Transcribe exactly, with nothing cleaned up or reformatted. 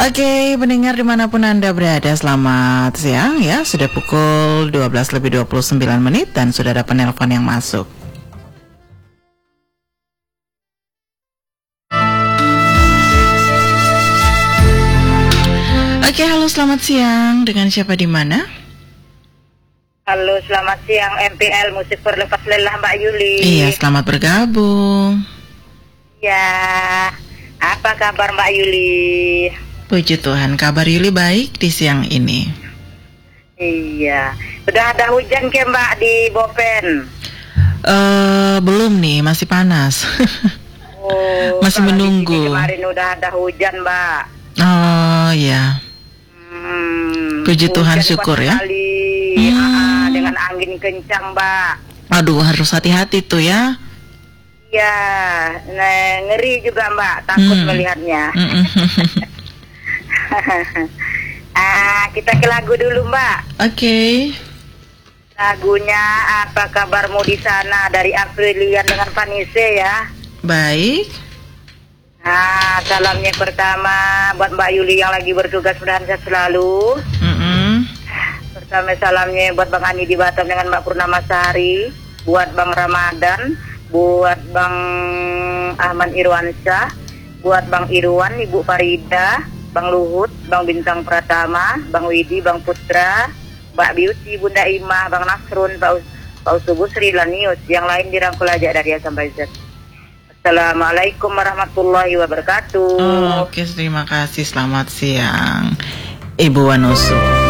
Oke, pendengar dimanapun Anda berada, selamat siang ya. Sudah pukul dua belas lebih dua puluh sembilan menit dan sudah ada penelpon yang masuk. Oke, halo selamat siang. Dengan siapa di mana? Halo, selamat siang M P L Musik Berlepas Lelah Mbak Yuli. Iya, selamat bergabung. Ya, apa kabar Mbak Yuli? Puji Tuhan, kabar Yuli baik di siang ini. Iya, sudah ada hujan ke Mbak di Bopen? Uh, belum nih, masih panas. Oh, masih menunggu. Kemarin udah ada hujan Mbak. Oh ya. Hmm, Puji Tuhan, syukur ya. Sekali, hmm. ah, dengan angin kencang Mbak. Aduh, harus hati-hati tuh ya. Ya, nah, ngeri juga Mbak, takut hmm. melihatnya. ah, kita ke lagu dulu Mbak. Oke. Okay. Lagunya Apa Kabarmu di Sana dari Aprilian dengan Vanessa ya. Baik. Nah, salamnya pertama buat Mbak Yuli yang lagi bertugas, mudah-mudahan sehat selalu. Mm-hmm. Pertama salamnya buat Bang Ani di Batam dengan Mbak Purnama Sari, buat Bang Ramadan, buat Bang Ahmad Irwansyah, buat Bang Irwan, Ibu Farida, Bang Luhut, Bang Bintang Pratama, Bang Widi, Bang Putra, Mbak Beauty, Bunda Imah, Bang Nasrun, Pak, Us- Pak Usubu, Sri Lanius, yang lain dirangkul aja dari A sampai Z. Assalamualaikum warahmatullahi wabarakatuh. Oh, oke, terima kasih. Selamat siang, Ibu Wanusu.